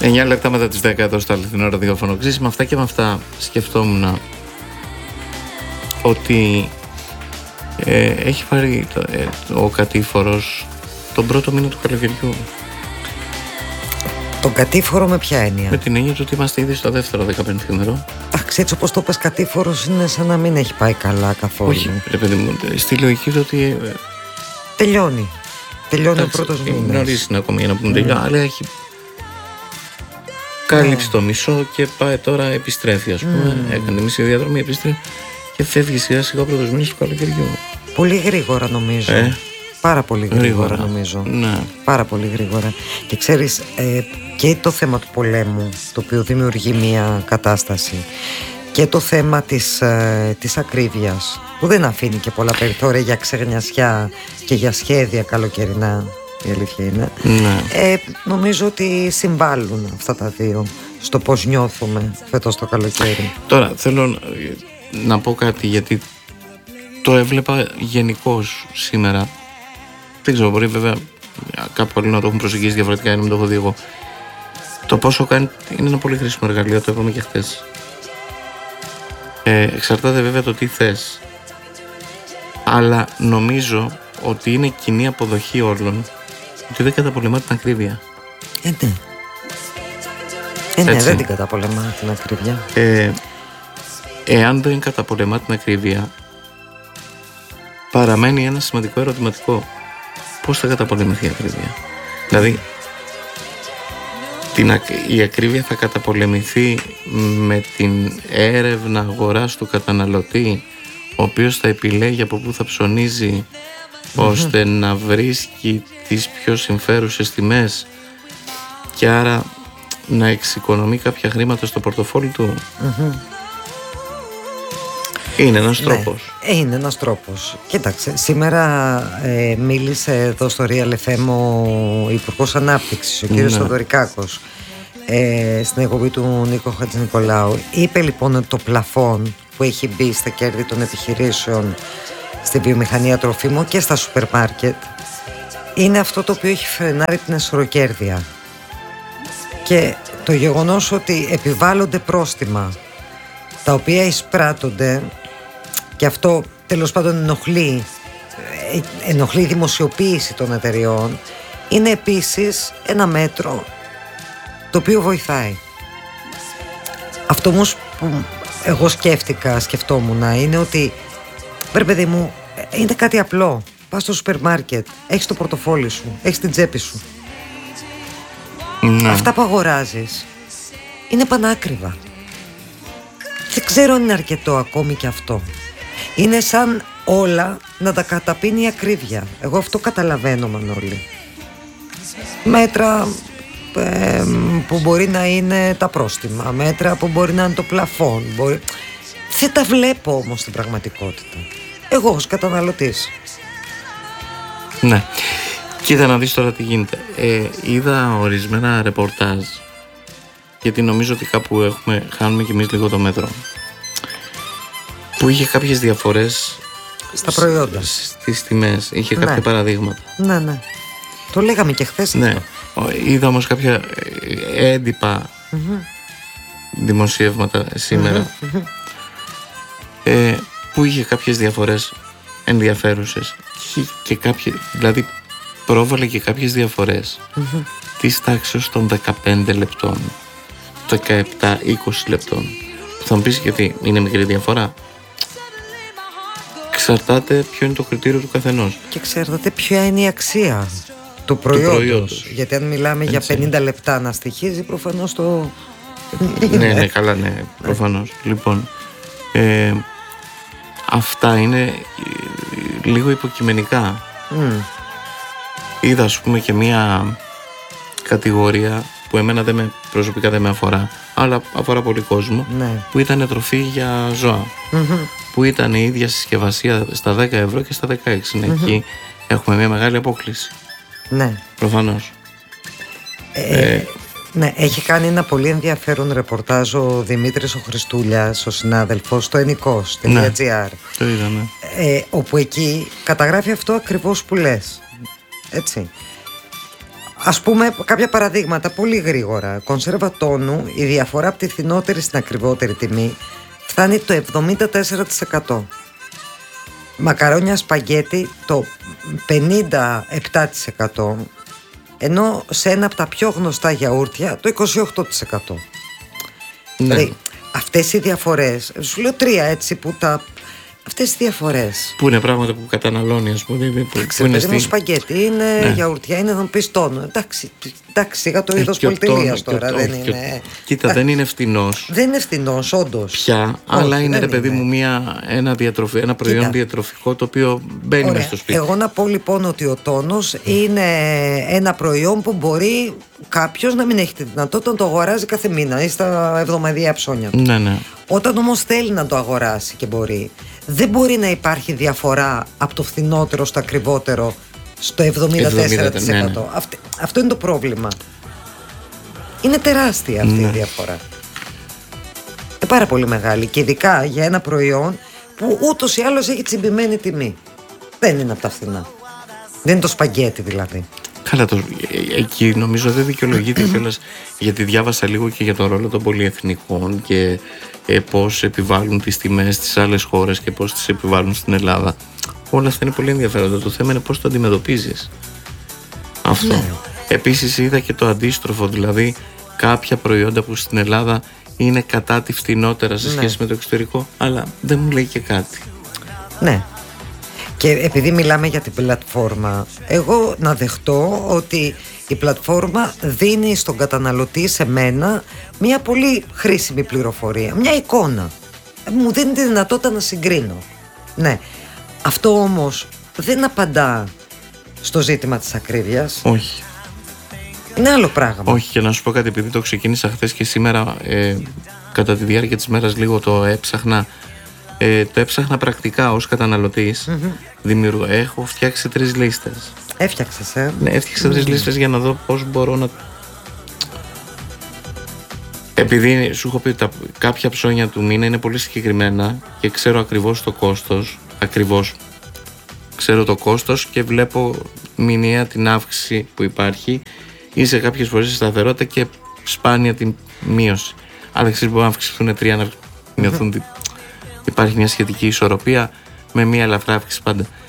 9 λεπτά μετά τις 10 εδώ στο Αληθινό Ραδιόφωνο Ξύση. Με αυτά και με αυτά σκεφτόμουν ότι έχει πάρει ο κατήφορος τον πρώτο μήνα του καλοκαιριού. Τον κατήφορο με ποια έννοια? Με την έννοια του ότι είμαστε ήδη στο δεύτερο 15ήμερο. Εντάξει, έτσι όπως το πες, κατήφορος είναι σαν να μην έχει πάει καλά καθόλου. Όχι, ρε παιδί μου, στη λογική του ότι τελειώνει ο πρώτος μήνας. Νωρίς είναι ακόμη για να πούμε τελειώ, αλλά έχει κάλυψε το μισό και πάει τώρα, επιστρέφει, ας πούμε. Έκανε μισή διαδρομή, επιστρέφει και φεύγει σιγά σιγά ο πρώτος μήνας του καλοκαιριού. Πολύ γρήγορα νομίζω. Πάρα πολύ γρήγορα νομίζω. Ναι. Πάρα πολύ γρήγορα. Και ξέρεις, και το θέμα του πολέμου, το οποίο δημιουργεί μια κατάσταση, και το θέμα της ακρίβειας, που δεν αφήνει και πολλά περιθώρια για ξεγνιασιά και για σχέδια καλοκαιρινά, η αλήθεια είναι. Ναι. Νομίζω ότι συμβάλλουν αυτά τα δύο στο πώς νιώθουμε φέτος το καλοκαίρι. Τώρα θέλω να πω κάτι, γιατί το έβλεπα γενικώς σήμερα. Δεν ξέρω, μπορεί βέβαια κάπου άλλοι να το έχουν προσεγγίσει διαφορετικά, ή να μην το έχω δει εγώ. Το πόσο κάνει είναι ένα πολύ χρήσιμο εργαλείο, το είπαμε και χθες. Εξαρτάται βέβαια το τι θες. Αλλά νομίζω ότι είναι κοινή αποδοχή όλων ότι δεν καταπολεμά την ακρίβεια. Ναι, δεν την καταπολεμά την ακρίβεια. Εάν δεν καταπολεμά την ακρίβεια, παραμένει ένα σημαντικό ερωτηματικό. Πώς θα καταπολεμηθεί η ακρίβεια? Δηλαδή, η ακρίβεια θα καταπολεμηθεί με την έρευνα αγοράς του καταναλωτή, ο οποίος θα επιλέγει από πού θα ψωνίζει, ώστε να βρίσκει τις πιο συμφέρουσες τιμές και άρα να εξοικονομεί κάποια χρήματα στο πορτοφόλι του. Είναι ένας τρόπος. Είναι ένας τρόπος. Κοίταξε, σήμερα μίλησε εδώ στο Real FM ο Υπουργός Ανάπτυξης, ο κύριος Θοδωρικάκος, στην εκπομπή του Νίκο Χατζηνικολάου. Είπε λοιπόν ότι το πλαφόν που έχει μπει στα κέρδη των επιχειρήσεων στη βιομηχανία τροφίμων και στα σούπερ μάρκετ είναι αυτό το οποίο έχει φρενάρει την εσωροκέρδεια. Και το γεγονός ότι επιβάλλονται πρόστιμα τα οποία εισπράττονται, και αυτό τέλος πάντων ενοχλεί η δημοσιοποίηση των εταιριών, είναι επίσης ένα μέτρο το οποίο βοηθάει. Αυτό όμως που εγώ σκεφτόμουν είναι ότι, βρε παιδί μου, είναι κάτι απλό. Πας στο σούπερ μάρκετ, έχεις το πορτοφόλι σου, έχεις την τσέπη σου. Αυτά που αγοράζεις είναι πανάκριβα. Δεν ξέρω αν είναι αρκετό ακόμη και αυτό. Είναι σαν όλα να τα καταπίνει η ακρίβεια. Εγώ αυτό καταλαβαίνω, Μανώλη. Μέτρα που μπορεί να είναι τα πρόστιμα, μέτρα που μπορεί να είναι το πλαφόν. Δεν τα βλέπω όμως στην πραγματικότητα. Εγώ ως καταναλωτής. Ναι. Κοίτα να δεις τώρα τι γίνεται. Είδα ορισμένα ρεπορτάζ, γιατί νομίζω ότι κάπου χάνουμε κι εμείς λίγο το μέτρο, που είχε κάποιες διαφορές στα προϊόντα, στις τιμές. Είχε κάποια παραδείγματα. Ναι. Το λέγαμε και χθες. Ναι. Είδα όμως κάποια έντυπα δημοσιεύματα σήμερα, που είχε κάποιες διαφορές ενδιαφέρουσες και δηλαδή πρόβαλε και κάποιες διαφορές της τάξης των 15 λεπτών, 17-20 λεπτών. Θα μου πεις γιατί είναι μικρή διαφορά. Εξαρτάται ποιο είναι το κριτήριο του καθενός. Και εξαρτάται ποια είναι η αξία του προϊόντος. Γιατί αν μιλάμε για 50 λεπτά να στοιχίζει, προφανώς το... Ναι, καλά, ναι, προφανώς. Λοιπόν, αυτά είναι λίγο υποκειμενικά. Είδα, ας πούμε, και μία κατηγορία που εμένα προσωπικά δεν με αφορά, αλλά αφορά πολύ κόσμο, που ήταν τροφή για ζώα, που ήταν η ίδια συσκευασία στα 10 ευρώ και στα 16. Εκεί έχουμε μια μεγάλη απόκληση. Ναι. Προφανώς. Ναι, έχει κάνει ένα πολύ ενδιαφέρον ρεπορτάζ ο Δημήτρης ο Χριστούλιας, ο συνάδελφος, στο ennikos.gr. Ναι, το είδαμε. Όπου εκεί καταγράφει αυτό ακριβώς που λες. Έτσι. Ας πούμε κάποια παραδείγματα πολύ γρήγορα. Κονσέρβα τόνου, η διαφορά από τη φθηνότερη στην ακριβότερη τιμή φτάνει το 74%. Μακαρόνια σπαγγέτι το 57%, ενώ σε ένα από τα πιο γνωστά γιαούρτια το 28%. Ναι. Δηλαδή αυτές οι διαφορές, σου λέω τρία έτσι που αυτές οι διαφορές που είναι πράγματα που καταναλώνει, ας πούμε. Που είναι στη... σπαγγέτι, είναι γιαουρτιά, είναι να πεις τόνο. Εντάξει, σιγά το είδος πολυτελείας τώρα δεν είναι. Κοίτα, δεν είναι φτηνός. Δεν είναι φτηνός, όντως. Πια, αλλά είναι ρε παιδί μου ένα προϊόν διατροφικό το οποίο μπαίνει μέσα στο σπίτι. Εγώ να πω λοιπόν ότι ο τόνος είναι ένα προϊόν που μπορεί κάποιος να μην έχει τη δυνατότητα να το αγοράζει κάθε μήνα ή στα εβδομαδιαία ψώνια του. Ναι. Όταν όμως θέλει να το αγοράσει και μπορεί, δεν μπορεί να υπάρχει διαφορά από το φθηνότερο στο ακριβότερο στο 74%. Ναι. Αυτό είναι το πρόβλημα. Είναι τεράστια αυτή η διαφορά. Είναι πάρα πολύ μεγάλη και ειδικά για ένα προϊόν που ούτως ή άλλως έχει τσιμπημένη τιμή. Δεν είναι από τα φθηνά. Δεν είναι το σπαγγέτι δηλαδή. Καλά, εκεί νομίζω δεν δικαιολογείται κιόλας, γιατί διάβασα λίγο και για τον ρόλο των πολυεθνικών και πώς επιβάλλουν τις τιμές στις άλλες χώρες και πώς τις επιβάλλουν στην Ελλάδα. Όλα αυτά είναι πολύ ενδιαφέροντα. Το θέμα είναι πώς το αντιμετωπίζεις αυτό. Ναι. Επίσης είδα και το αντίστροφο, δηλαδή κάποια προϊόντα που στην Ελλάδα είναι κατά τη φθηνότερα σε σχέση με το εξωτερικό, αλλά δεν μου λέει και κάτι. Ναι. Και επειδή μιλάμε για την πλατφόρμα, εγώ να δεχτώ ότι η πλατφόρμα δίνει στον καταναλωτή, σε μένα, μια πολύ χρήσιμη πληροφορία, μια εικόνα. Μου δίνει τη δυνατότητα να συγκρίνω. Ναι. Αυτό όμως δεν απαντά στο ζήτημα της ακρίβειας. Όχι. Είναι άλλο πράγμα. Όχι, και να σου πω κάτι, επειδή το ξεκίνησα χθες και σήμερα, κατά τη διάρκεια της μέρας λίγο το έψαχνα. Το έψαχνα πρακτικά ως καταναλωτής. Έχω φτιάξει 3 λίστες. Έφτιαξες, Ναι, έφτιαξα 3 λίστες για να δω πώς μπορώ να... Επειδή σου έχω πει ότι κάποια ψώνια του μήνα είναι πολύ συγκεκριμένα και ξέρω ακριβώς το κόστος, ξέρω το κόστος και βλέπω μηνιαία την αύξηση που υπάρχει ή σε κάποιες φορές η σταθερότητα και σπάνια την μείωση. Άλλα μπορεί να αυξηθούν 3, να μειωθούν. Υπάρχει μια σχετική ισορροπία με μια ελαφρά αύξηση πάντα.